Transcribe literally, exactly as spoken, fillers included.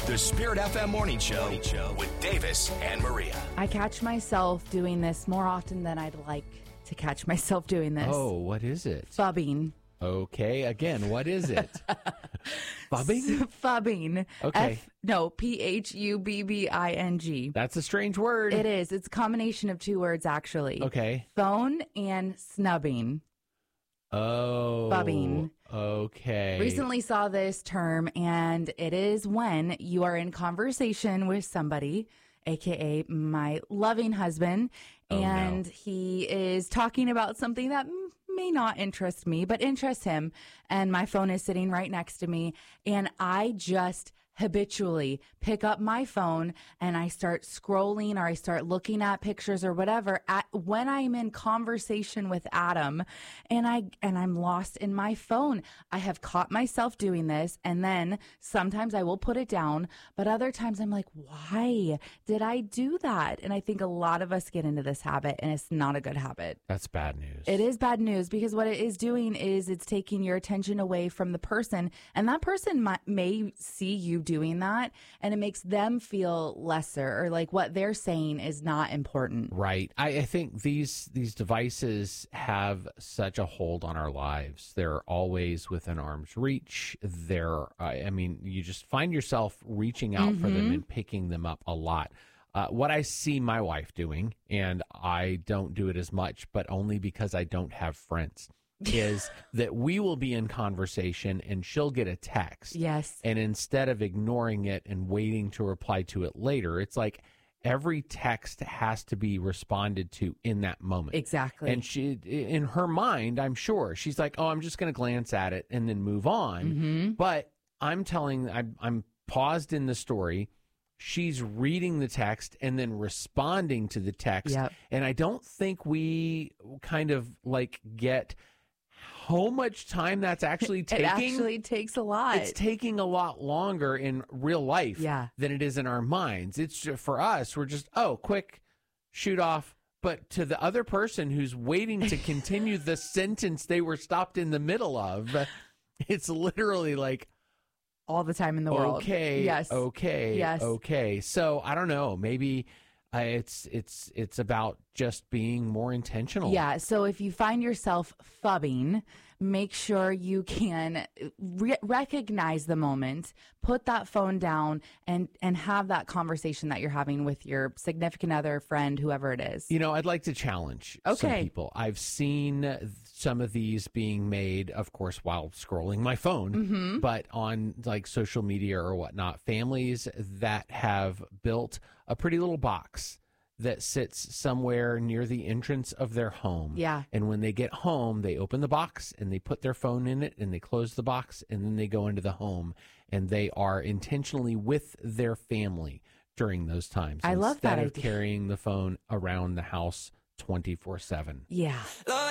The Spirit F M Morning Show with Davis and Maria. I catch myself doing this more often than I'd like to catch myself doing this. Oh, what is it? Fubbing. Okay, again, what is it? Fubbing? Fubbing. Okay. F- no, P H U B B I N G. That's a strange word. It is. It's a combination of two words, actually. Okay. Phone and snubbing. Oh. Fubbing. Okay. Recently saw this term, and it is when you are in conversation with somebody, a k a my loving husband, Oh, and no. he is talking about something that m- may not interest me, but interests him, and my phone is sitting right next to me, and I just habitually pick up my phone and I start scrolling or I start looking at pictures or whatever at when I'm in conversation with Adam, and I and I'm lost in my phone. I have caught myself doing this, and then sometimes I will put it down, but other times I'm like, why did I do that? And I think a lot of us get into this habit, and it's not a good habit. That's bad news. It is bad news because what it is doing is it's taking your attention away from the person, and that person might, may see you doing that, and it makes them feel lesser, or like what they're saying is not important. Right. I, I think these these devices have such a hold on our lives. They're always within arm's reach. They're, I I mean, you just find yourself reaching out for them and picking them up a lot. Uh, what I see my wife doing, and I don't do it as much, but only because I don't have friends, is that we will be in conversation and she'll get a text. Yes. And instead of ignoring it and waiting to reply to it later, it's like every text has to be responded to in that moment. Exactly. And she, in her mind, I'm sure, she's like, oh, I'm just going to glance at it and then move on. Mm-hmm. But I'm telling, I'm, I'm paused in the story. She's reading the text and then responding to the text. Yep. And I don't think we kind of like get how much time that's actually taking. It actually takes a lot. It's taking a lot longer in real life Yeah. than it is in our minds. It's just, for us, we're just, oh, quick, shoot off. But to the other person who's waiting to continue the sentence they were stopped in the middle of, it's literally like, all the time in the world. okay, Yes. okay, Yes. okay. So I don't know. Maybe uh, it's it's it's about just being more intentional. Yeah. So if you find yourself fubbing, make sure you can re- recognize the moment, put that phone down, and and have that conversation that you're having with your significant other, friend, whoever it is. You know, I'd like to challenge some Okay. people. I've seen some of these being made, of course, while scrolling my phone, Mm-hmm. but on like social media or whatnot. Families that have built a pretty little box that sits somewhere near the entrance of their home. Yeah. And when they get home, they open the box and they put their phone in it and they close the box and then they go into the home and they are intentionally with their family during those times. I love that Instead of idea. carrying the phone around the house twenty-four seven. Yeah. Lord,